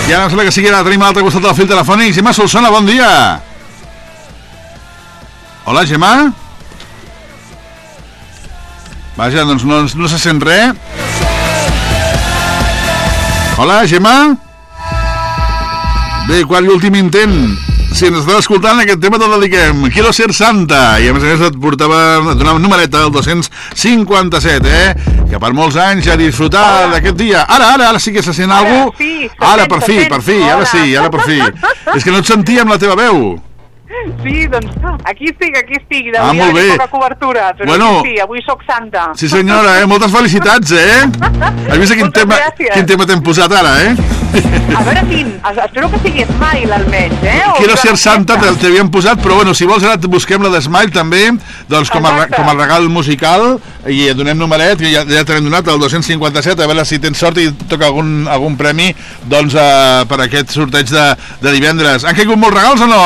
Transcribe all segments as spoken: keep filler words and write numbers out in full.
I ara em sembla que sigui que tenim a l'altre costat del fil telefònic. Gemma Solsona, bon dia. Hola, Gemma. Vaja, doncs no, no se sent res. Hola, Gemma. Bé, quart i últim intent. Si ens estàs escoltant, aquest tema te'l dediquem. Quiero ser santa. I a més a més et portava, et donava un numeret al dos-cents cinquanta-set, eh? Que per molts anys ja disfrutar d'aquest dia. Ara, ara, ara sí que se sent alguna cosa. Sí, ara, per fi, per fi, ara sí, ara per fi. És que no et sentíem la teva veu. Sí, doncs aquí estic, aquí estic. Ah, molt bé. Poca cobertura, però bueno, sí, sí, avui soc santa. Sí, senyora, eh? Moltes felicitats, eh? Has vist quin tema, quin tema t'hem posat ara, eh? A veure quin, espero que sigui Smile almenys, eh? O Quiero ser santa t'havíem posat, però bueno, si vols ara busquem la de Smile també, doncs com a, com a regal musical, i et donem numeret, que ja, ja t'hem donat el dos-cents cinquanta-set, a veure si tens sort i toca algun, algun premi doncs eh, per aquest sorteig de, de divendres. Han caigut molts regals o no?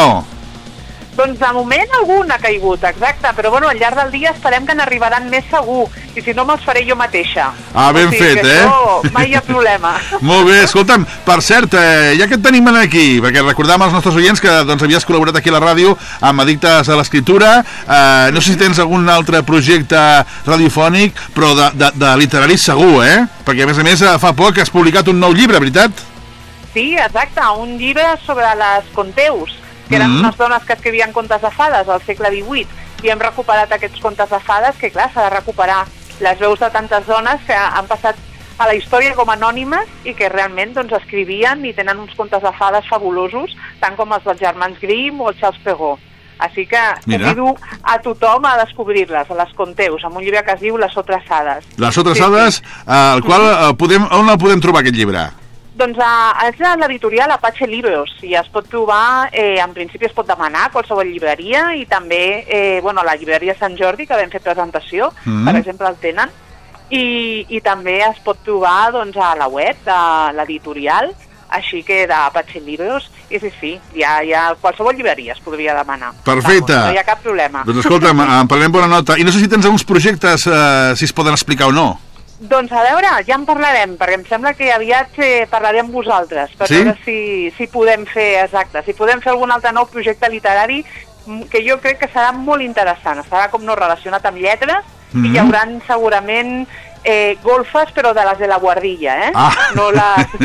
Doncs de moment algun ha caigut, exacte, però bueno, al llarg del dia esperem que n'arribaran més segur, i si no me'ls faré jo mateixa. Ah, ben o sigui, fet, que eh? això mai hi ha problema. Molt bé, escolta'm, per cert, eh, ja que et tenim aquí, perquè recordàvem als nostres oients que doncs, havies col·laborat aquí a la ràdio amb Addictes a l'Escriptura, eh, no sé si tens algun altre projecte radiofònic, però de, de, de literari segur, eh? Perquè a més a més fa poc has publicat un nou llibre, veritat? Sí, exacte, un llibre sobre les conteus, que eren mm-hmm. unes dones que escrivien contes de fades al segle divuit, i hem recuperat aquests contes de fades, que clar, s'ha de recuperar les veus de tantes dones que han passat a la història com anònimes i que realment doncs, escrivien i tenen uns contes de fades fabulosos, tant com els dels germans Grimm o el Charles Perrault. Així que convido a tothom a descobrir-les, a les conteus, amb un llibre que es diu Les Otres Hades. Les Otres Hades, sí, sí. Eh, el qual, eh, podem, on el podem trobar, aquest llibre? Doncs uh, és a l'editorial Apache Libros i es pot trobar, eh, en principi es pot demanar a qualsevol llibreria i també, eh, bueno, a la llibreria Sant Jordi, que vam fer presentació, mm. per exemple el tenen, i, i també es pot trobar doncs, a la web de l'editorial, així que d'Apache Libros, i sí, sí, ja, ja qualsevol llibreria es podria demanar. Perfecte. Vamos, no hi ha cap problema. Doncs escolta'm, en parlem bona nota. I no sé si tens alguns projectes, eh, si es poden explicar o no. Doncs a veure, ja en parlarem, perquè em sembla que aviat eh, parlaré amb vosaltres, per sí? veure si, si podem fer, exacte, si podem fer algun altre nou projecte literari que jo crec que serà molt interessant, serà com no relacionat amb lletres, mm-hmm. i hi haurà segurament eh, golfes, però de les de la guardilla, eh? Ah. No les...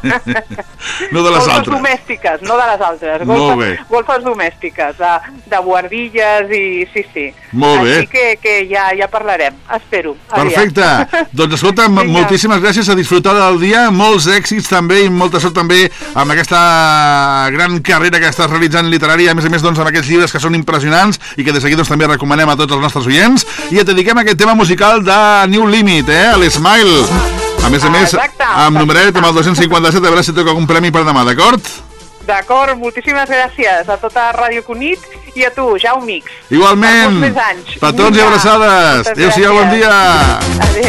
no de les golfes altres. domèstiques, no de les altres. Golfes, golfes domèstiques, de, de guardilles i sí, sí. Molt bé. Així que, que ja, ja parlarem, espero. Perfecte. Doncs escolta, moltíssimes gràcies, a disfrutar del dia, molts èxits també i molta sort també amb aquesta gran carrera que estàs realitzant literària, a més a més doncs amb aquests llibres que són impressionants i que des d'aquí doncs també recomanem a tots els nostres oients, i et dediquem a aquest tema musical de New Limit, eh, a l'Smile. A més a més, amb numeret, amb el dos-cents cinquanta-set, a veure si toca algun premi per demà, d'acord? D'acord, moltíssimes gràcies a tota Ràdio Cunit i a tu, Jaumix. Igualment, per molts més anys. Petons i abraçades. Adéu-siau, bon dia. Adéu.